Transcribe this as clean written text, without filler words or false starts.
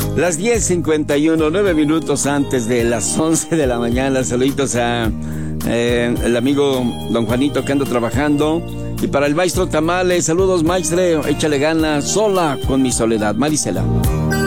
Las 10:51, 9 minutos antes de las 11 de la mañana. Saluditos a el amigo don Juanito que anda trabajando. Y para el maestro Tamales, saludos maestre, échale ganas, sola con mi soledad. Marisela.